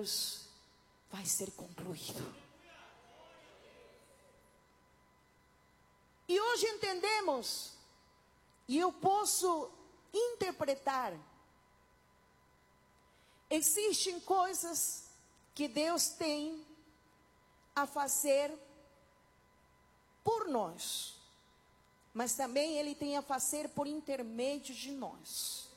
Deus vai ser concluído. E hoje entendemos, e eu posso interpretar, existem coisas que Deus tem a fazer por nós, mas também Ele tem a fazer por intermédio de nós.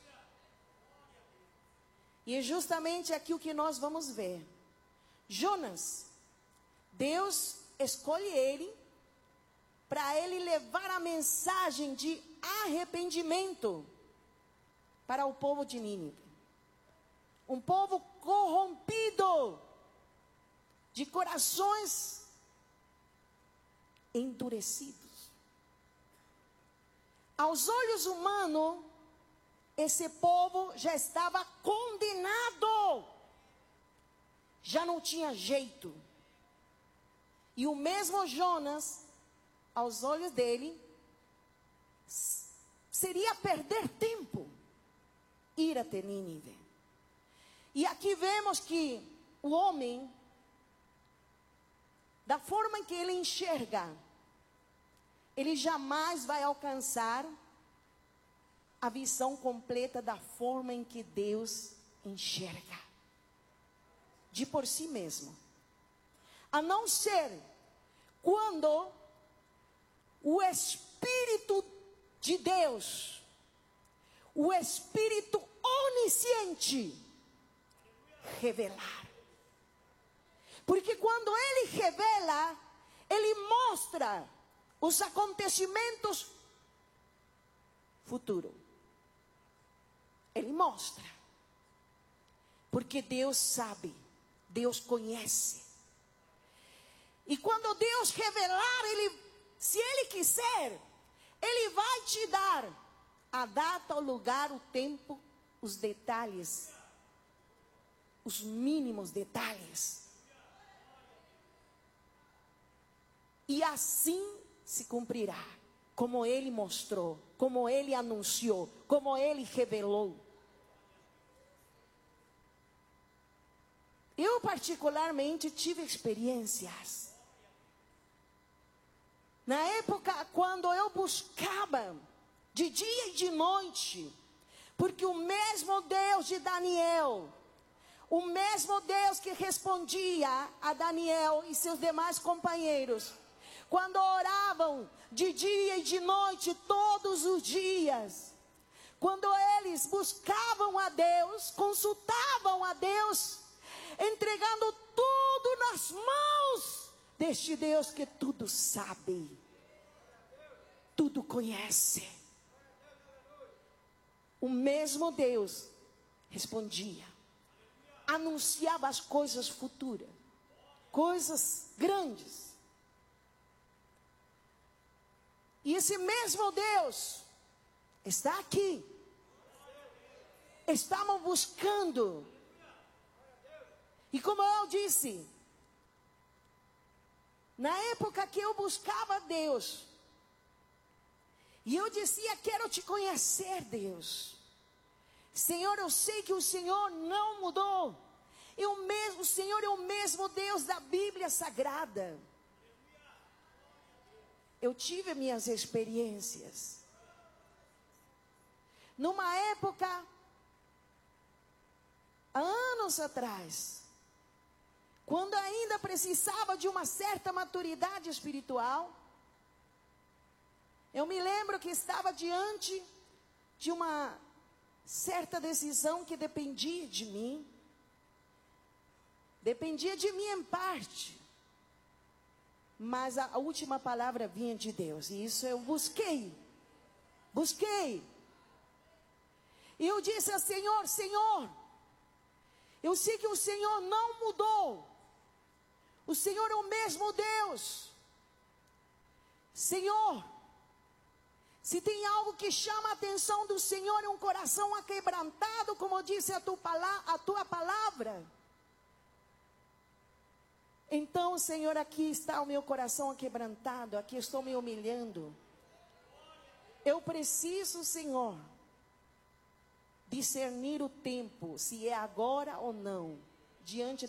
E é justamente aqui o que nós vamos ver. Jonas, Deus escolhe ele para ele levar a mensagem de arrependimento para o povo de Nínive. Um povo corrompido, de corações endurecidos. Aos olhos humanos, esse povo já estava condenado. Já não tinha jeito. E o mesmo Jonas, aos olhos dele, seria perder tempo ir até Nínive. E aqui vemos que o homem, da forma em que ele enxerga, ele jamais vai alcançar a visão completa da forma em que Deus enxerga, de por si mesmo. A não ser quando o Espírito de Deus, o Espírito onisciente, revelar. Porque quando Ele revela, Ele mostra os acontecimentos futuros. Ele mostra. Porque Deus sabe, Deus conhece. E quando Deus revelar, se Ele quiser, Ele vai te dar a data, o lugar, o tempo, os detalhes, os mínimos detalhes. E assim se cumprirá, como Ele mostrou, como Ele anunciou, como Ele revelou. Eu particularmente tive experiências. Na época quando eu buscava de dia e de noite, porque o mesmo Deus de Daniel, o mesmo Deus que respondia a Daniel e seus demais companheiros, quando oravam de dia e de noite, todos os dias, quando eles buscavam a Deus, consultavam a Deus, entregando tudo nas mãos deste Deus que tudo sabe, tudo conhece. O mesmo Deus respondia, anunciava as coisas futuras, coisas grandes. E esse mesmo Deus está aqui. Estamos buscando. E como eu disse, na época que eu buscava a Deus, e eu dizia, quero te conhecer, Deus. Senhor, eu sei que o Senhor não mudou. O Senhor é o mesmo Deus da Bíblia Sagrada. Eu tive minhas experiências. Numa época, há anos atrás, quando ainda precisava de uma certa maturidade espiritual, eu me lembro que estava diante de uma certa decisão que dependia de mim. Dependia de mim em parte. Mas a última palavra vinha de Deus. E isso eu busquei. E eu disse ao Senhor, Senhor, eu sei que o Senhor não mudou. O Senhor é o mesmo Deus. Senhor, se tem algo que chama a atenção do Senhor, é um coração aquebrantado, como disse a tua palavra. Então, Senhor, aqui está o meu coração aquebrantado, aqui estou me humilhando. Eu preciso, Senhor, discernir o tempo, se é agora ou não, diante